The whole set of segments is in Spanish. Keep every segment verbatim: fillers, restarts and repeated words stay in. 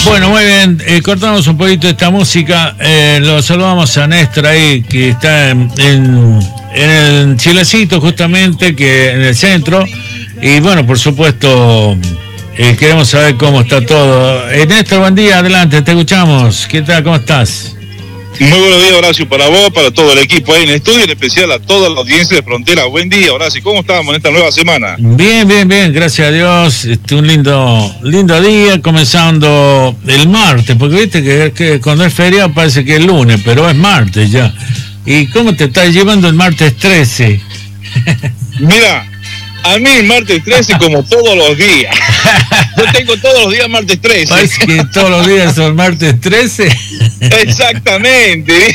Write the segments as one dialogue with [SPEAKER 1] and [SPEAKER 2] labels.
[SPEAKER 1] Bueno, muy bien, eh, cortamos un poquito esta música, eh, lo saludamos a Néstor ahí, que está en, en, en el Chilecito justamente, que en el centro, y bueno, por supuesto, eh, queremos saber cómo está todo. Eh, Néstor, buen día, adelante, te escuchamos. ¿Qué tal, cómo estás?
[SPEAKER 2] Muy buenos días, Horacio, para vos, para todo el equipo ahí en el estudio, en especial a toda la audiencia de Frontera. Buen día, Horacio, ¿cómo estamos en esta nueva semana?
[SPEAKER 1] Bien, bien, bien, gracias a Dios. Este, un lindo lindo día, comenzando el martes, porque viste que, que cuando es feriado parece que es lunes, pero es martes ya. ¿Y cómo te estás llevando el martes trece?
[SPEAKER 2] Mira, a mí el martes trece como todos los días. Yo tengo todos los días martes trece.
[SPEAKER 1] Parece que todos los días son martes trece.
[SPEAKER 2] Exactamente.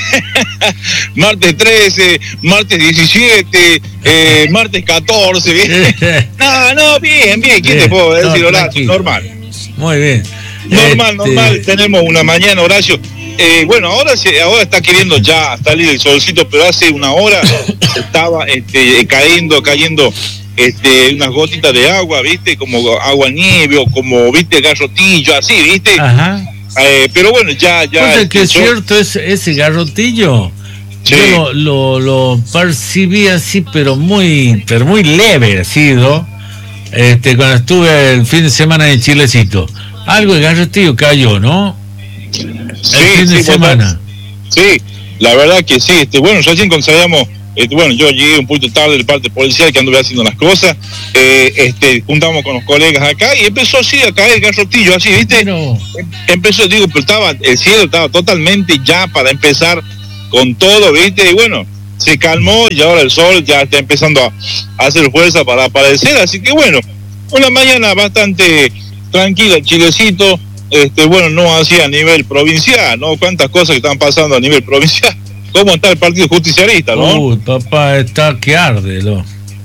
[SPEAKER 2] Martes trece, martes diecisiete, eh, martes catorce. ¿Viste? No, no, bien, bien. ¿Quién te puedo decir, no, Horacio? Normal.
[SPEAKER 1] Muy bien.
[SPEAKER 2] Normal,
[SPEAKER 1] este...
[SPEAKER 2] normal. Tenemos una mañana, Horacio. Eh, bueno, ahora se, ahora está queriendo ya salir el solcito, pero hace una hora estaba este, cayendo, cayendo este, unas gotitas de agua, ¿viste? Como agua nieve o como, ¿viste? Garrotillo, así, ¿viste?
[SPEAKER 1] Ajá.
[SPEAKER 2] Eh, pero bueno, ya, ya.
[SPEAKER 1] Entonces, que es cierto, es, ese garrotillo, sí. Yo lo, lo, lo percibí así, pero muy, pero muy leve ha sido, este, cuando estuve el fin de semana en Chilecito. Algo de garrotillo cayó, ¿no? El
[SPEAKER 2] sí,
[SPEAKER 1] fin de
[SPEAKER 2] sí,
[SPEAKER 1] semana.
[SPEAKER 2] Sí, la verdad que sí. Este, bueno, recién cuando sabíamos, este, bueno, yo llegué un poquito tarde del parte policial que anduve haciendo las cosas, eh, este, juntamos con los colegas acá y empezó así a caer el garrotillo, así, ¿viste?
[SPEAKER 1] Pero...
[SPEAKER 2] Empezó, digo, pero estaba, el cielo estaba totalmente ya para empezar con todo, ¿viste? Y bueno, se calmó y ahora el sol ya está empezando a, a hacer fuerza para aparecer, así que bueno, una mañana bastante tranquila, Chilecito. Este, bueno, no así a nivel provincial, ¿no? Cuántas cosas que están pasando a nivel provincial. ¿Cómo está el Partido Justicialista, no?
[SPEAKER 1] Uy, papá, está que arde, ¿no?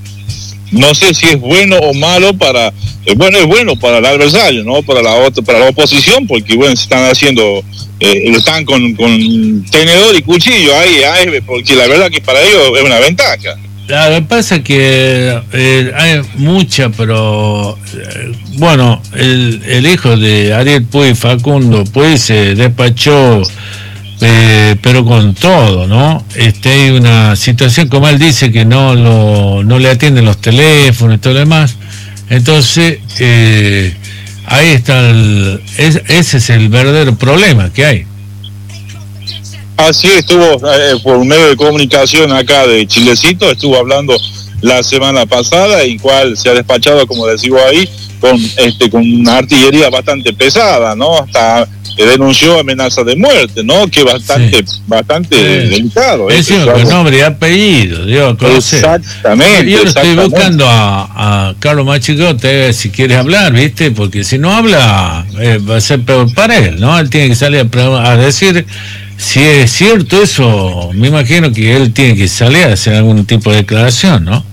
[SPEAKER 2] No sé si es bueno o malo para, eh, bueno, es bueno para el adversario, ¿no? Para la otra, para la oposición, porque bueno, se están haciendo, eh, están con, con tenedor y cuchillo ahí, ahí, porque la verdad que para ellos es una ventaja.
[SPEAKER 1] Lo que pasa es que eh, hay mucha, pero eh, bueno, el, el hijo de Ariel Puig, Facundo Puig, se despachó, eh, pero con todo, ¿no? Este, hay una situación, como él dice, que no lo, no le atienden los teléfonos y todo lo demás. Entonces, eh, ahí está, el, es, ese es el verdadero problema que hay.
[SPEAKER 2] Así estuvo eh, por un medio de comunicación acá de Chilecito, estuvo hablando la semana pasada, y cual se ha despachado, como decimos ahí, con este con una artillería bastante pesada, ¿no? Hasta que denunció amenaza de muerte, ¿no? Que bastante, sí. bastante sí. delicado.
[SPEAKER 1] Es ¿eh? Con nombre y apellido, Dios,
[SPEAKER 2] exactamente.
[SPEAKER 1] Yo lo estoy
[SPEAKER 2] exactamente.
[SPEAKER 1] buscando a, a Carlos Machicote, si quiere hablar, ¿viste? Porque si no habla, eh, va a ser peor para él, ¿no? Él tiene que salir a, a decir... Si es cierto eso, me imagino que él tiene que salir a hacer algún tipo de declaración, ¿no?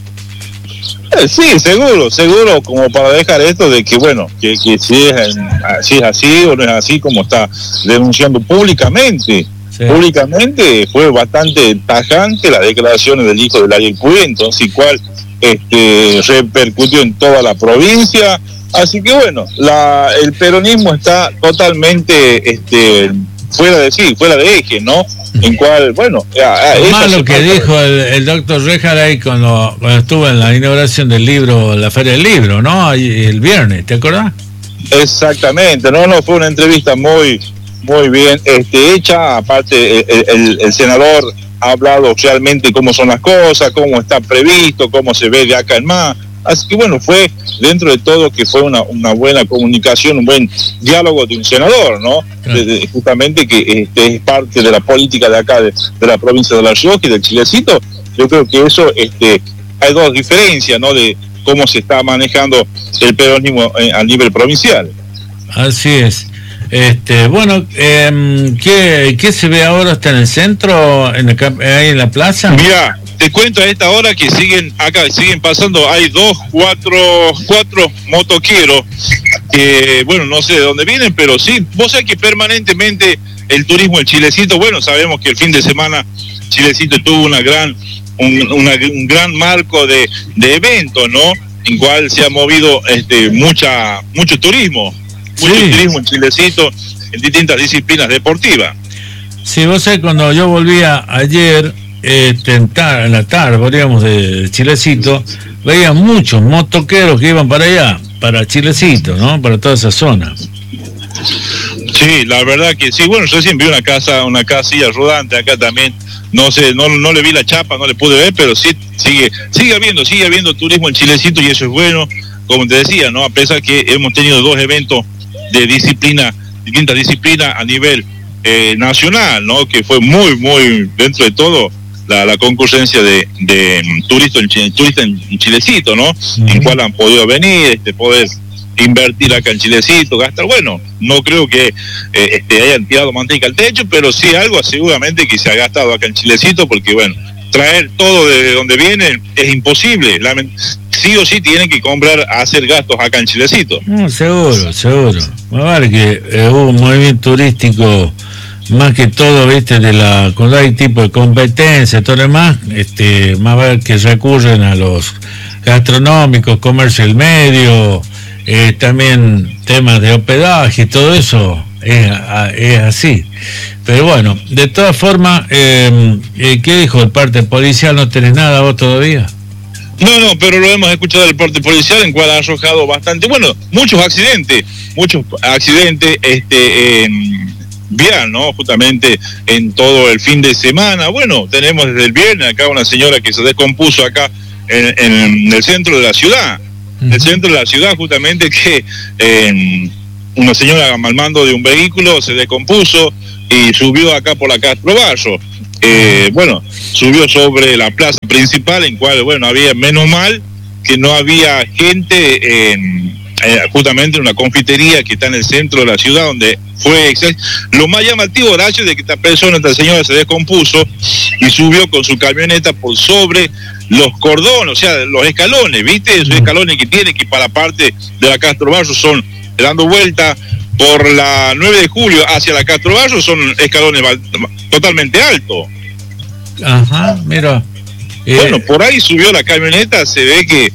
[SPEAKER 2] Eh, sí, seguro, seguro, como para dejar esto de que, bueno, que, que si, es, si es así o no es así, como está denunciando públicamente. Sí. Públicamente fue bastante tajante las declaraciones del hijo de Ariel Puig, entonces igual este, repercutió en toda la provincia. Así que bueno, la, el peronismo está totalmente... este fuera de sí, fuera de eje, ¿no? En cual, bueno...
[SPEAKER 1] Más lo que dijo el, el doctor Rejar ahí cuando, cuando estuvo en la inauguración del libro, la Feria del Libro, ¿no? El viernes, ¿te acordás?
[SPEAKER 2] Exactamente, no, no, fue una entrevista muy, muy bien este, hecha, aparte el, el, el senador ha hablado realmente cómo son las cosas, cómo está previsto, cómo se ve de acá en más. Así que bueno, fue dentro de todo que fue una, una buena comunicación, un buen diálogo de un senador, ¿no? De, de, justamente que este, es parte de la política de acá, de, de la provincia de La Rioja y del Chilecito. Yo creo que eso, este, hay dos diferencias, ¿no? De cómo se está manejando el peronismo a nivel provincial.
[SPEAKER 1] Así es. Este, bueno, eh, ¿qué, ¿qué se ve ahora? ¿Está en el centro, en el, ahí en la plaza?
[SPEAKER 2] Mira, te cuento a esta hora que siguen acá, siguen pasando, hay dos, cuatro, cuatro motoqueros que, bueno, no sé de dónde vienen, pero sí, vos sabés que permanentemente el turismo en Chilecito, bueno, sabemos que el fin de semana Chilecito tuvo una gran, un, una, un gran marco de, de eventos, ¿no? En cual se ha movido este mucha mucho turismo. mucho
[SPEAKER 1] Sí.
[SPEAKER 2] turismo en Chilecito, en distintas disciplinas deportivas.
[SPEAKER 1] Sí, vos sabés, cuando yo volvía ayer, eh, en, tar- en la tarde, volvíamos de Chilecito, veía muchos motoqueros que iban para allá, para Chilecito, ¿no? Para toda esa zona.
[SPEAKER 2] Sí, la verdad que sí. Bueno, yo siempre vi una casa, una casilla rodante acá también. No sé, no, no le vi la chapa, no le pude ver, pero sí sigue, sigue habiendo, sigue habiendo turismo en Chilecito y eso es bueno. Como te decía, ¿no? A pesar que hemos tenido dos eventos de disciplina, distintas disciplinas a nivel eh, nacional, ¿no? Que fue muy, muy, dentro de todo, la, la concurrencia de, de turistas en, Chile, turista en Chilecito, ¿no? Uh-huh. En cual han podido venir, este, poder invertir acá en Chilecito, gastar. Bueno, no creo que eh, este, hayan tirado manteca al techo, pero sí algo seguramente que se ha gastado acá en Chilecito, porque bueno, traer todo de donde viene es imposible. Lament- sí o sí tienen que comprar, hacer gastos acá en Chilecito.
[SPEAKER 1] No, seguro, seguro. Va a ver que eh, hubo un movimiento turístico, más que todo, viste, de la, cuando hay tipo de competencia, todo lo demás, este, más va a ver que recurren a los gastronómicos, comercio del medio, eh, también temas de hospedaje y todo eso, es, es así. Pero bueno, de todas formas, eh, ¿qué dijo el parte policial? ¿No tenés nada vos todavía?
[SPEAKER 2] No, no, pero lo hemos escuchado del parte policial, en cual ha arrojado bastante, bueno, muchos accidentes, muchos accidentes, este, en vial, ¿no? Justamente en todo el fin de semana. Bueno, tenemos desde el viernes acá una señora que se descompuso acá en, en el centro de la ciudad, en el centro de la ciudad, justamente que eh, una señora al mando de un vehículo se descompuso y subió acá por la Castro Barro. Eh, bueno, subió sobre la plaza principal, en cual, bueno, había, menos mal que no había gente en, eh, justamente en una confitería que está en el centro de la ciudad, donde fue lo más llamativo, Horacio, de que esta persona, esta señora se descompuso y subió con su camioneta por sobre los cordones, o sea, los escalones, ¿viste? Esos escalones que tiene, que para la parte de la Castro Barro son, dando vuelta por la nueve de julio hacia la Castro Barro, son escalones totalmente altos.
[SPEAKER 1] Ajá, mira.
[SPEAKER 2] Eh, bueno, por ahí subió la camioneta, se ve que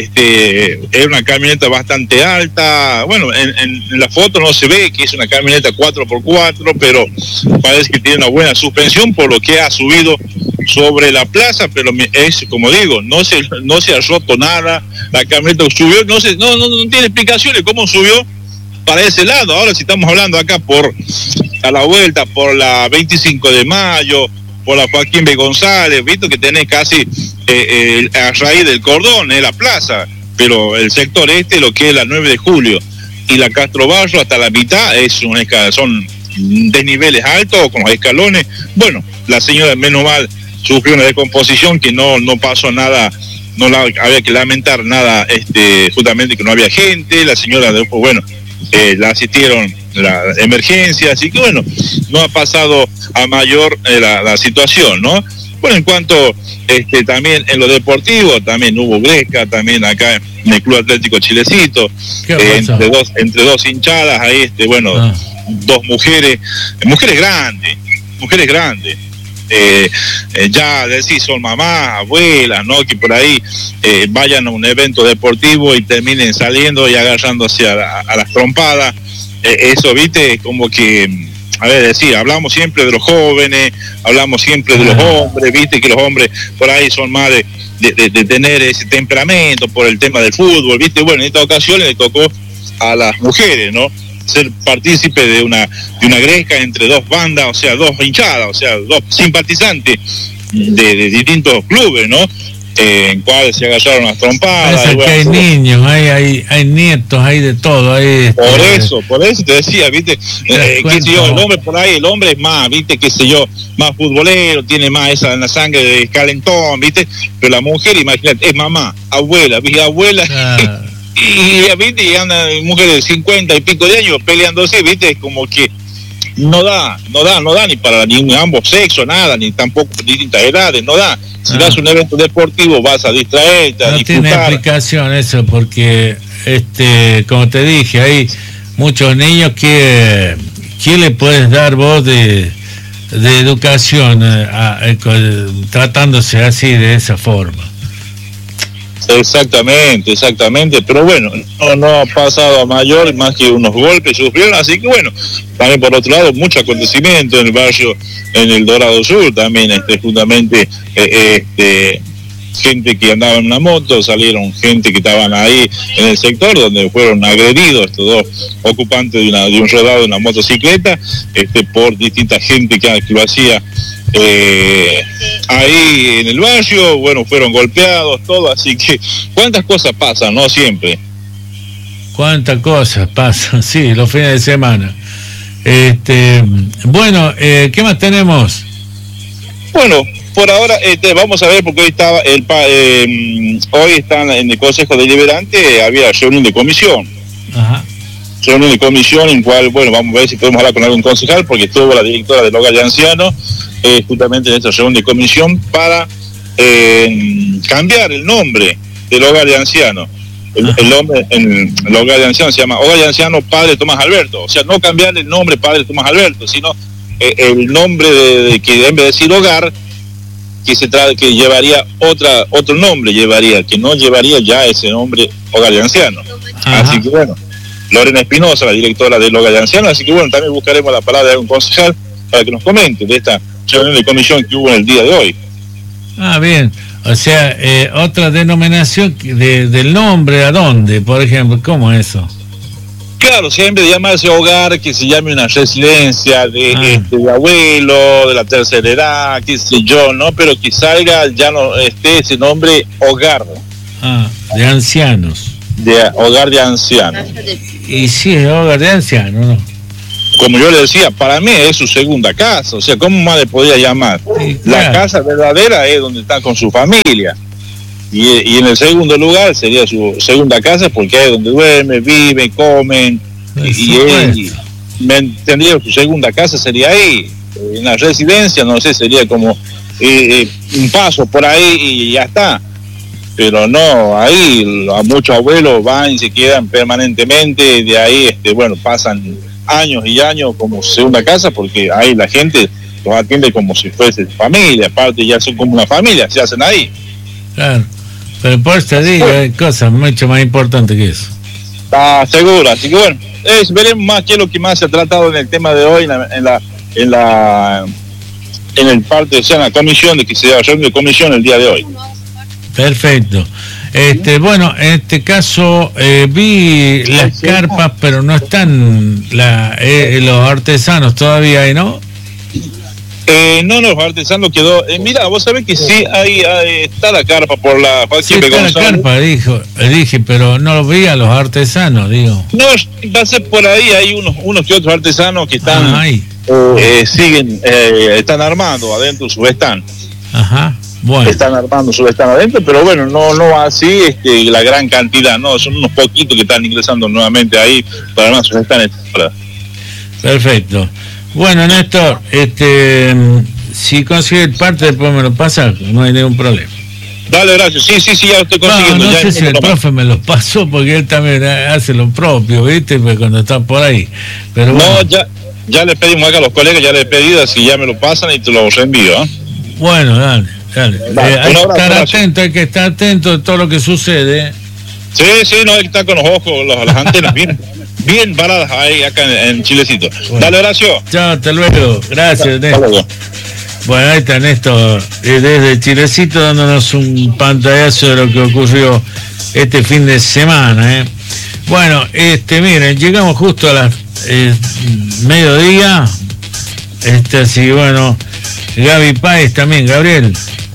[SPEAKER 2] este es una camioneta bastante alta. Bueno, en, en, en la foto no se ve que es una camioneta cuatro por cuatro, pero parece que tiene una buena suspensión, por lo que ha subido sobre la plaza, pero es como digo, no se no se ha roto nada, la camioneta subió, no se, no, no, no tiene explicaciones cómo subió para ese lado. Ahora si estamos hablando acá por a la vuelta por la veinticinco de mayo, por la Joaquín B. González, visto que tenés casi eh, eh, a raíz del cordón, eh, la plaza, pero el sector este, lo que es la nueve de julio y la Castro Barro hasta la mitad, es una escala, son desniveles altos con los escalones. Bueno, la señora menos mal sufrió una descomposición que no, no pasó nada, no la, había que lamentar nada, este, justamente que no había gente. La señora después, bueno, eh, la asistieron la emergencia, así que bueno, no ha pasado a mayor eh, la, la situación, ¿no? Bueno, en cuanto este también en lo deportivo, también hubo gresca, también acá en el Club Atlético Chilecito, eh, entre dos entre dos hinchadas, ahí este, bueno, ah. dos mujeres, mujeres grandes, mujeres grandes, eh, eh, ya decir son mamás, abuelas, ¿no? Que por ahí eh, vayan a un evento deportivo y terminen saliendo y agarrándose a, a, a las trompadas. Eh, eso, viste, como que, a ver, decir, hablamos siempre de los jóvenes, hablamos siempre de los hombres, viste, que los hombres por ahí son más de, de, de, de tener ese temperamento por el tema del fútbol, viste. Bueno, en esta ocasión le tocó a las mujeres, ¿no? Ser partícipe de una de una gresca entre dos bandas, o sea, dos hinchadas, o sea, dos simpatizantes de, de distintos clubes, ¿no? Eh, en cuales se agarraron las trompadas.
[SPEAKER 1] Parece que hay bueno, niños, hay, hay hay nietos, hay de todo. Hay,
[SPEAKER 2] por este, eso, por eso te decía, viste, eh, qué sé yo, el hombre por ahí, el hombre es más, viste, qué sé yo, más futbolero, tiene más esa en la sangre de calentón, viste, pero la mujer, imagínate, es mamá, abuela, bisabuela, ah. y, y viste, y andan mujeres de cincuenta y pico de años peleándose, viste, como que no da, no da, no da ni para ni ambos sexos, nada, ni tampoco distintas edades, no da. Si ah. vas a un evento deportivo vas a distraerte, a
[SPEAKER 1] no
[SPEAKER 2] disfrutar.
[SPEAKER 1] Tiene explicación eso, porque este, como te dije, hay muchos niños que ¿qué le puedes dar vos de, de educación a, a, a, tratándose así de esa forma?
[SPEAKER 2] Exactamente, exactamente, pero bueno, no, no ha pasado a mayor más que unos golpes sufrieron, así que bueno, también por otro lado, mucho acontecimiento en el barrio, en el Dorado Sur, también este, justamente eh, este, gente que andaba en una moto, salieron gente que estaban ahí en el sector donde fueron agredidos estos dos ocupantes de, una, de un rodado de una motocicleta, este, por distinta gente que, que lo hacía Eh, ahí en el barrio, bueno, fueron golpeados, todo, así que cuántas cosas pasan, ¿no? Siempre.
[SPEAKER 1] Cuántas cosas pasan, sí, los fines de semana. Este, bueno, eh, ¿qué más tenemos?
[SPEAKER 2] Bueno, por ahora este, vamos a ver, porque hoy estaba el eh, hoy están en el Consejo Deliberante, había reunión de comisión.
[SPEAKER 1] Ajá.
[SPEAKER 2] Reunión de comisión en cual, bueno, vamos a ver si podemos hablar con algún concejal, porque estuvo la directora del Hogar de Ancianos, eh, justamente en esta reunión de comisión, para eh, cambiar el nombre del Hogar de Ancianos. El, el nombre en el Hogar de Ancianos se llama Hogar de Ancianos Padre Tomás Alberto. O sea, no cambiar el nombre Padre Tomás Alberto, sino eh, el nombre de, de que en vez de decir hogar, que se tra que llevaría otra otro nombre, llevaría, que no llevaría ya ese nombre Hogar de Ancianos. Ajá. Así que bueno, Lorena Espinosa, la directora del Hogar de Ancianos, así que bueno, también buscaremos la palabra de algún concejal para que nos comente de esta reunión de comisión que hubo en el día de hoy.
[SPEAKER 1] Ah, bien, o sea, eh, otra denominación de, del nombre, ¿a dónde? Por ejemplo, ¿cómo es eso?
[SPEAKER 2] Claro, siempre de llamarse hogar, que se llame una residencia de,
[SPEAKER 1] ah.
[SPEAKER 2] este, de abuelo, de la tercera edad, qué sé yo, ¿no? Pero que salga, ya no esté ese nombre hogar.
[SPEAKER 1] Ah, de ancianos.
[SPEAKER 2] De hogar de ancianos.
[SPEAKER 1] Y sí, es hogar de ancianos, ¿no?
[SPEAKER 2] Como yo le decía, para mí es su segunda casa, o sea, ¿cómo más le podía llamar? Sí, claro. La casa verdadera es donde está con su familia, y, y en el segundo lugar sería su segunda casa, porque es donde duerme, vive, comen, y, y, él, y me entendía, su segunda casa sería ahí. En la residencia, no sé, sería como eh, un paso por ahí y ya está. Pero no, ahí a muchos abuelos van y se quedan permanentemente, de ahí, este, bueno, pasan años y años como segunda casa, porque ahí la gente los atiende como si fuese familia, aparte ya son como una familia, se hacen ahí.
[SPEAKER 1] Claro, pero por eso digo, bueno, hay cosas mucho más importantes que eso.
[SPEAKER 2] Está seguro, así que bueno, es, veremos más qué es lo que más se ha tratado en el tema de hoy, en la, en la, en la, en el parte, o sea, en la comisión, de que se ha reunido de comisión el día de hoy.
[SPEAKER 1] Perfecto. Este, bueno, en este caso eh, vi las carpas, pero no están la, eh, los artesanos todavía ahí, ¿no?
[SPEAKER 2] Eh, no, no, los artesanos quedó. Eh, mira, vos sabés que sí, ahí, ahí está la carpa por la
[SPEAKER 1] sí, está la carpa, dijo, dije, pero no vi a los artesanos, digo.
[SPEAKER 2] No, va a ser por ahí, hay unos, unos que otros artesanos que están, ah, ahí. Eh, siguen, eh, están armando adentro su stand.
[SPEAKER 1] Ajá. Bueno.
[SPEAKER 2] Están armando su stand adentro, pero bueno, no no así este, la gran cantidad, no, son unos poquitos que están ingresando nuevamente ahí para armar sus stands.
[SPEAKER 1] Perfecto. Bueno, Néstor, este, si consigues parte después me lo pasa, no hay ningún problema.
[SPEAKER 2] Dale, gracias. Sí, sí, sí, ya lo estoy consiguiendo.
[SPEAKER 1] No, no
[SPEAKER 2] ya
[SPEAKER 1] sé si el profe me lo pasó, porque él también hace lo propio, ¿viste? Pues cuando está por ahí. Pero bueno.
[SPEAKER 2] No, ya, ya le pedimos acá a los colegas, ya le he pedido, así ya me lo pasan y te lo reenvío, ¿eh?
[SPEAKER 1] Bueno, dale. Dale. Vale, eh, hay que estar atento, hay que estar atento de todo lo que sucede.
[SPEAKER 2] Sí, sí, no hay que estar con los ojos, los, las antenas bien, bien paradas ahí acá en, en Chilecito. Bueno. Dale, Horacio.
[SPEAKER 1] Chao, hasta luego. Gracias, Néstor. Luego. Bueno, ahí está Néstor, eh, desde Chilecito, dándonos un pantallazo de lo que ocurrió este fin de semana. ¿eh? Bueno, este, miren, llegamos justo a las eh, mediodía. Este, así, bueno, Gaby Páez también, Gabriel.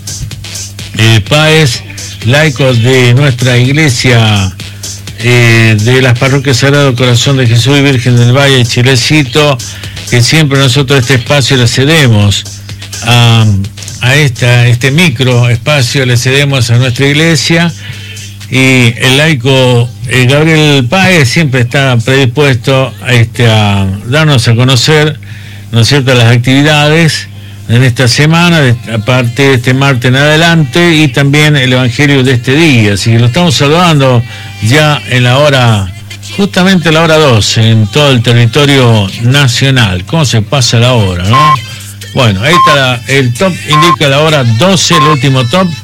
[SPEAKER 1] Eh, Páez, laicos de nuestra iglesia eh, de las parroquias Sagrado Corazón de Jesús y Virgen del Valle, Chilecito, que siempre nosotros este espacio le cedemos a, a esta, este micro espacio, le cedemos a nuestra iglesia, y el laico eh, Gabriel Páez siempre está predispuesto a, este, a darnos a conocer, ¿no es cierto?, las actividades en esta semana, aparte de este martes en adelante, y también el Evangelio de este día. Así que lo estamos saludando ya en la hora, justamente la hora doce, en todo el territorio nacional. ¿Cómo se pasa la hora, no? Bueno, ahí está la, el top, indica la hora doce, el último top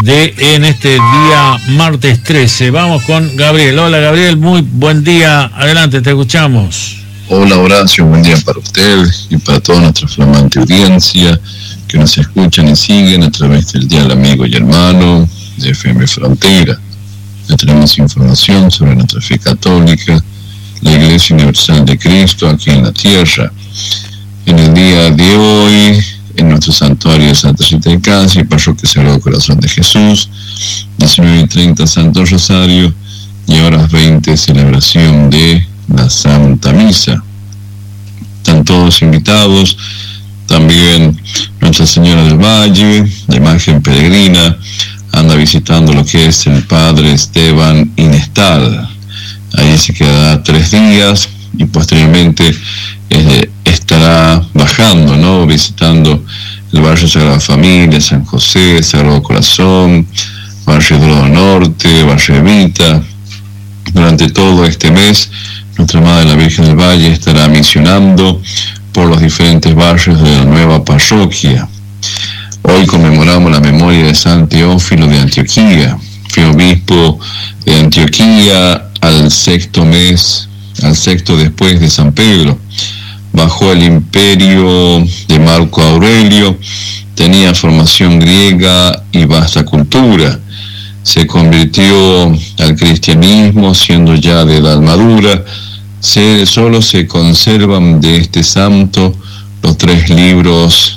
[SPEAKER 1] de en este día martes trece. Vamos con Gabriel. Hola Gabriel, muy buen día. Adelante, te escuchamos.
[SPEAKER 3] Hola Horacio, buen día para usted y para toda nuestra flamante audiencia que nos escuchan y siguen a través del Día del Amigo y Hermano de F M Frontera. Le tenemos información sobre nuestra fe católica, la Iglesia Universal de Cristo aquí en la tierra. En el día de hoy, en nuestro santuario de Santa Rita de Casi y Parroquia Sagrado Corazón de Jesús, diecinueve y treinta Santo Rosario y horas veinte celebración de la Santa Misa. Están todos invitados, también Nuestra Señora del Valle, la imagen peregrina, anda visitando lo que es el Padre Esteban Inestal. Ahí se quedará tres días y posteriormente eh, estará bajando, ¿no? Visitando el barrio Sagrada Familia, San José, Sagrado Corazón, barrio Dorado Norte, barrio Evita. Durante todo este mes, nuestra Madre la Virgen del Valle estará misionando por los diferentes barrios de la nueva parroquia. Hoy conmemoramos la memoria de San Teófilo de Antioquía, fue obispo de Antioquía al sexto mes, al sexto después de San Pedro. Bajo el imperio de Marco Aurelio, tenía formación griega y vasta cultura. Se convirtió al cristianismo siendo ya de edad madura. Se, solo se conservan de este santo los tres libros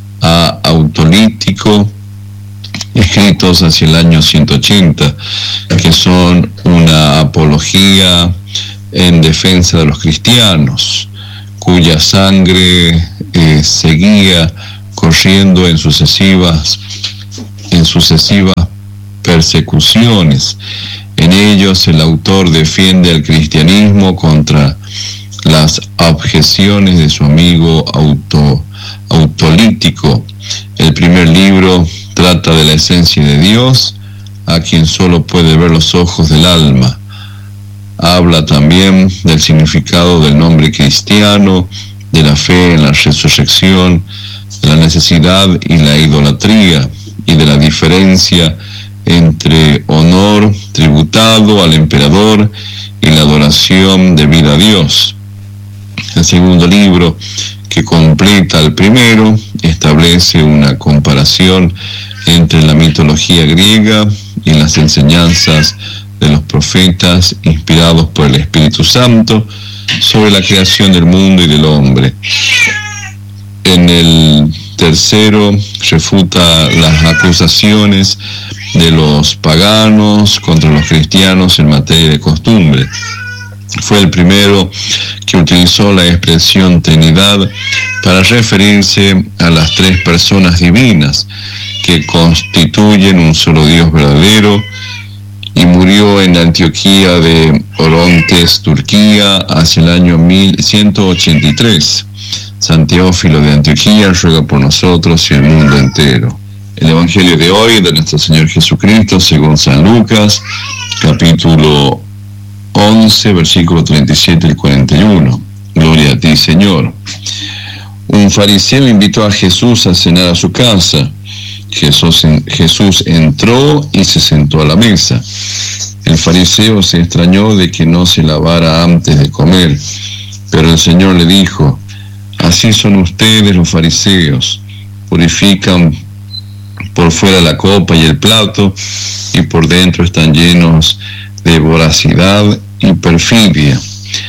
[SPEAKER 3] a autolítico escritos hacia el año ciento ochenta, que son una apología en defensa de los cristianos, cuya sangre eh, seguía corriendo en sucesivas, en sucesivas persecuciones. En ellos el autor defiende al cristianismo contra las objeciones de su amigo auto, autolítico. El primer libro trata de la esencia de Dios, a quien solo puede ver los ojos del alma. Habla también del significado del nombre cristiano, de la fe en la resurrección, de la necesidad y la idolatría, y de la diferencia entre honor tributado al emperador y la adoración debida a Dios. El segundo libro, que completa el primero, establece una comparación entre la mitología griega y las enseñanzas de los profetas inspirados por el Espíritu Santo sobre la creación del mundo y del hombre. En el tercero refuta las acusaciones de los paganos contra los cristianos en materia de costumbre. Fue el primero que utilizó la expresión Trinidad para referirse a las tres personas divinas que constituyen un solo Dios verdadero, y murió en Antioquía de Orontes, Turquía, hacia el año mil ciento ochenta y tres. San Teófilo de Antioquía ruega por nosotros y el mundo entero. El Evangelio de hoy de nuestro Señor Jesucristo según San Lucas, capítulo once, versículo treinta y siete al cuarenta y uno. Gloria a ti, Señor. Un fariseo invitó a Jesús a cenar a su casa. Jesús, Jesús entró y se sentó a la mesa. El fariseo se extrañó de que no se lavara antes de comer, pero el Señor le dijo: así son ustedes los fariseos, purifican por fuera la copa y el plato, y por dentro están llenos de voracidad y perfidia.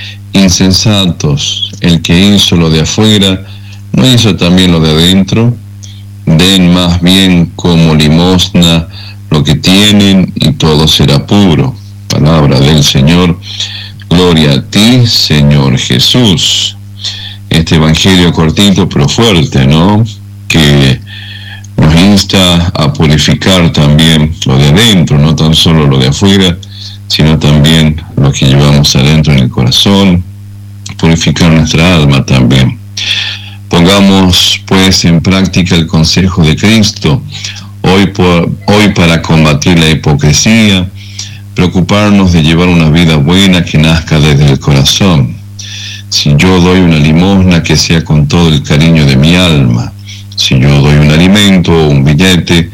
[SPEAKER 3] Insensatos, el que hizo lo de afuera, ¿no hizo también lo de adentro? Den más bien como limosna lo que tienen y todo será puro. Palabra del Señor. Gloria a ti, Señor Jesús. Este evangelio cortito pero fuerte, ¿no? Que nos insta a purificar también lo de adentro, no tan solo lo de afuera, sino también lo que llevamos adentro en el corazón, purificar nuestra alma también. Pongamos pues en práctica el consejo de Cristo, hoy, por, hoy para combatir la hipocresía, preocuparnos de llevar una vida buena que nazca desde el corazón. Si yo doy una limosna, que sea con todo el cariño de mi alma. Si yo doy un alimento o un billete,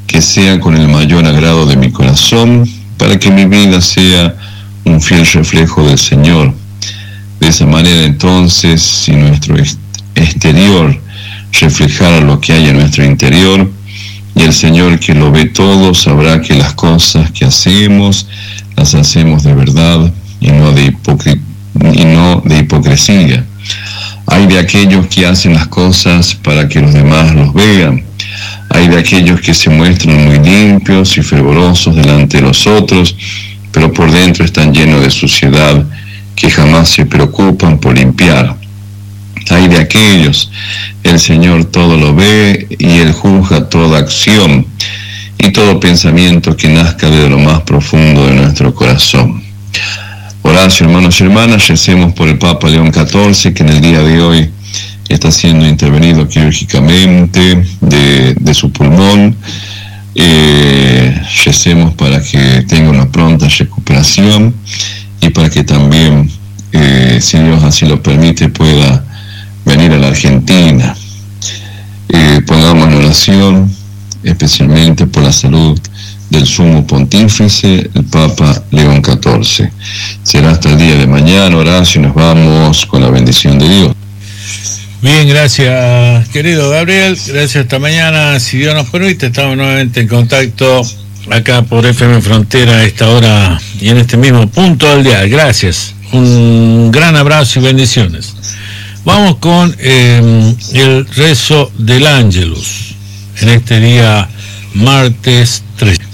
[SPEAKER 3] que sea con el mayor agrado de mi corazón, para que mi vida sea un fiel reflejo del Señor. De esa manera, entonces, si nuestro exterior reflejara lo que hay en nuestro interior, y el Señor, que lo ve todo, sabrá que las cosas que hacemos las hacemos de verdad y no de, hipocr- y no de hipocresía. Hay de aquellos que hacen las cosas para que los demás los vean. Hay de aquellos que se muestran muy limpios y fervorosos delante de los otros, pero por dentro están llenos de suciedad, que jamás se preocupan por limpiar. Hay de aquellos, el Señor todo lo ve y Él juzga toda acción y todo pensamiento que nazca de lo más profundo de nuestro corazón. Oración, hermanos y hermanas, recemos por el Papa León catorce, que en el día de hoy está siendo intervenido quirúrgicamente de, de su pulmón. Eh, recemos para que tenga una pronta recuperación y para que también, eh, si Dios así lo permite, pueda venir a la Argentina. Eh, pongamos en oración especialmente por la salud del sumo pontífice, el Papa León catorce. Será hasta el día de mañana, Horacio, y nos vamos con la bendición de Dios.
[SPEAKER 1] Bien, gracias, querido Gabriel. Gracias, hasta mañana. Si Dios nos permite, estamos nuevamente en contacto acá por F M Frontera a esta hora y en este mismo punto del día. Gracias. Un gran abrazo y bendiciones. Vamos con eh, el rezo del Ángelus en este día martes tres.